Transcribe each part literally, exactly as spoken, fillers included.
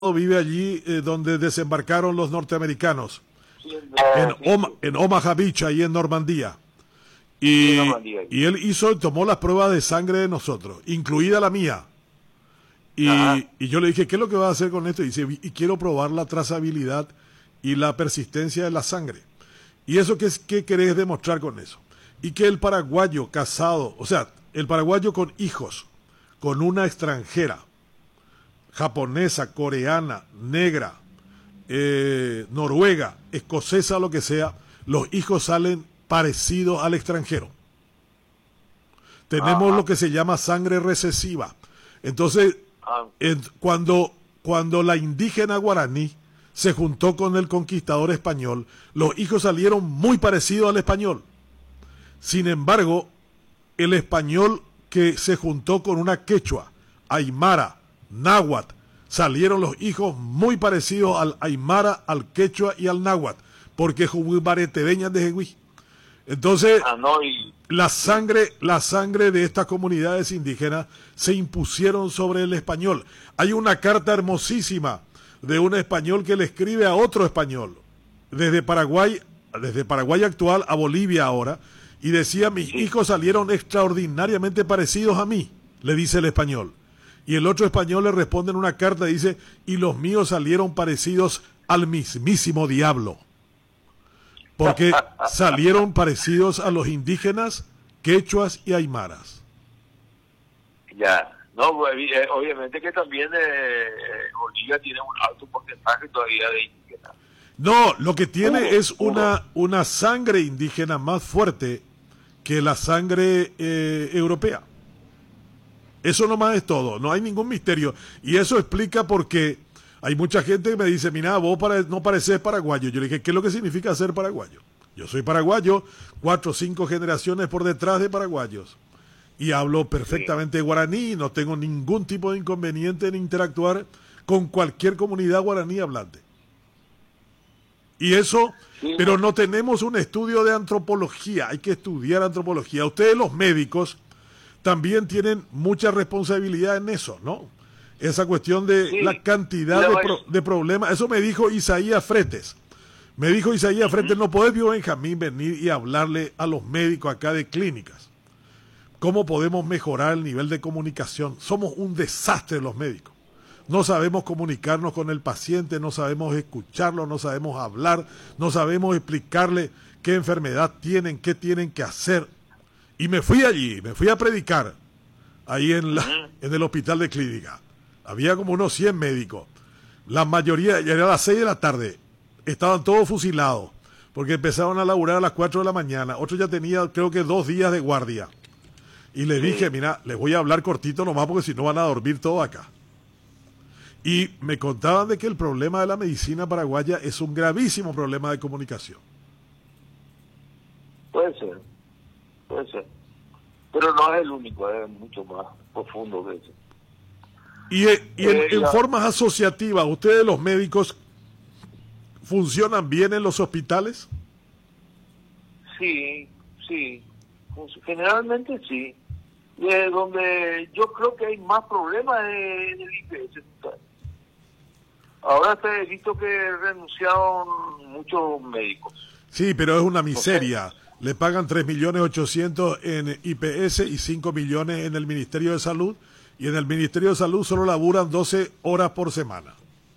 vive allí eh, donde desembarcaron los norteamericanos, Sí, en, no, sí, Oma- sí, en Omaha Beach, ahí en Normandía. sí, en Y, Normandía. y él hizo, tomó las pruebas de sangre de nosotros, incluida la mía. Y, Ajá. y yo le dije, ¿qué es lo que va a hacer con esto? Y dice, y quiero probar la trazabilidad y la persistencia de la sangre. ¿Y eso qué, es, qué querés demostrar con eso? Y que el paraguayo casado, o sea, el paraguayo con hijos, con una extranjera, japonesa, coreana, negra, eh, noruega, escocesa, lo que sea, los hijos salen parecidos al extranjero. Tenemos lo Ajá. que se llama sangre recesiva. Entonces, Ah, en- cuando, cuando la indígena guaraní se juntó con el conquistador español, los hijos salieron muy parecidos al español. Sin embargo, el español que se juntó con una quechua, aymara, náhuatl, salieron los hijos muy parecidos al aymara, al quechua y al náhuatl, porque jububaretebeñas de Jehuí. Entonces, ah, no, y la sí, sangre, la sangre de estas comunidades indígenas se impusieron sobre el español. Hay una carta hermosísima de un español que le escribe a otro español, desde Paraguay, desde Paraguay actual a Bolivia ahora, y decía, mis sí. hijos salieron extraordinariamente parecidos a mí, le dice el español. Y el otro español le responde en una carta, dice, y los míos salieron parecidos al mismísimo diablo, porque salieron parecidos a los indígenas, quechuas y aymaras. Ya. No, pues, evi- eh, obviamente que también eh, eh, Bolivia tiene un alto porcentaje todavía de indígenas. No, lo que tiene Uno, es uno. una, una sangre indígena más fuerte que la sangre eh, europea. Eso nomás es todo, no hay ningún misterio. Y eso explica por qué hay mucha gente que me dice, mira, vos pare- no pareces paraguayo. Yo le dije, ¿qué es lo que significa ser paraguayo? Yo soy paraguayo, cuatro o cinco generaciones por detrás de paraguayos. Y hablo Sí. perfectamente guaraní, no tengo ningún tipo de inconveniente en interactuar con cualquier comunidad guaraní hablante. Y eso, Sí, pero no. no tenemos un estudio de antropología, hay que estudiar antropología. Ustedes los médicos también tienen mucha responsabilidad en eso, ¿no? Esa cuestión de la Sí. cantidad Le de, voy- pro- de problemas, eso me dijo Isaías Fretes. Me dijo Isaías Fretes, no podés, vio Benjamín, venir y hablarle a los médicos acá de clínicas. ¿Cómo podemos mejorar el nivel de comunicación? Somos un desastre los médicos. No sabemos comunicarnos con el paciente, no sabemos escucharlo, no sabemos hablar, no sabemos explicarle qué enfermedad tienen, qué tienen que hacer. Y me fui allí, me fui a predicar, ahí en, la, Ujú. en el hospital de clínica. Había como unos cien médicos. La mayoría, ya era las seis de la tarde, estaban todos fusilados, porque empezaron a laburar a las cuatro de la mañana. Otro ya tenía, creo que dos días de guardia. Y le dije, Sí. mira, les voy a hablar cortito nomás porque si no van a dormir todos acá. Y me contaban de que el problema de la medicina paraguaya es un gravísimo problema de comunicación. Puede ser, puede ser. Pero no es el único, es mucho más profundo que eso. Y, eh, y en, Eh, en ya. formas asociativas, ¿ustedes los médicos funcionan bien en los hospitales? Sí, sí. Pues, generalmente sí. Eh, donde yo creo que hay más problemas es en el I P S. Ahora he visto que renunciaron muchos médicos. Sí, pero es una Ok. miseria. Le pagan tres millones ochocientos en I P S y cinco millones en el Ministerio de Salud. Y en el Ministerio de Salud solo laburan doce horas por semana.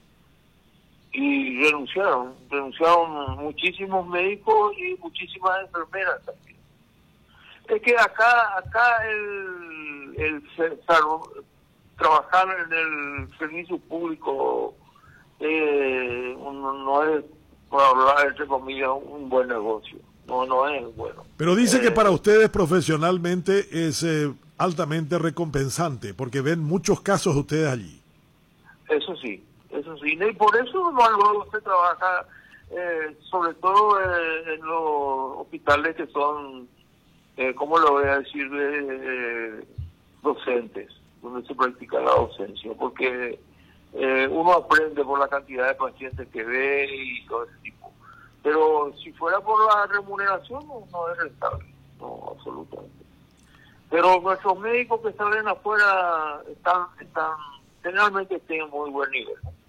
Y renunciaron, renunciaron muchísimos médicos y muchísimas enfermeras también. Es que acá, acá el, el ser- sal- trabajar en el servicio público eh, no, no es, por hablar entre comillas, un buen negocio. No, no es bueno. Pero dice que Eh, para ustedes profesionalmente es eh, altamente recompensante, porque ven muchos casos de ustedes allí. Eso sí, eso sí. Y por eso no, luego se trabaja, eh, sobre todo eh, en los hospitales que son, eh, ¿cómo lo voy a decir?, eh, docentes, donde se practica la docencia, porque eh, uno aprende por la cantidad de pacientes que ve y todo ese tipo. Pero si fuera por la remuneración, no, no es rentable, no, absolutamente. Pero nuestros médicos que salen afuera están, están generalmente tienen muy buen nivel.